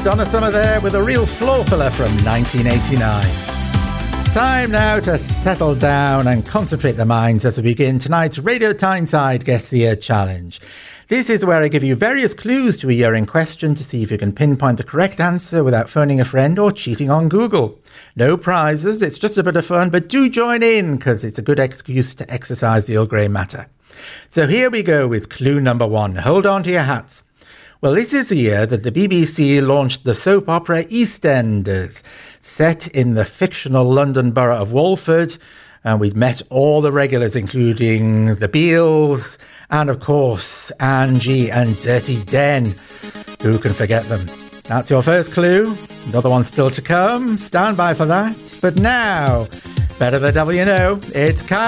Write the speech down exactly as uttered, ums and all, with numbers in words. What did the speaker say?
Donna Summer there with a real floor filler from nineteen eighty-nine. Time now to settle down and concentrate the minds as we begin tonight's Radio Tyneside Guess the Year Challenge. This is where I give you various clues to a year in question to see if you can pinpoint the correct answer without phoning a friend or cheating on Google. No prizes, it's just a bit of fun, but do join in because it's a good excuse to exercise the Earl Grey matter. So here we go with clue number one. Hold on to your hats. Well, this is the year that the B B C launched the soap opera EastEnders, set in the fictional London borough of Walford. And we'd met all the regulars, including the Beals and, of course, Angie and Dirty Den. Who can forget them? That's your first clue. Another one still to come. Stand by for that. But now, better the devil you know, it's Kyle.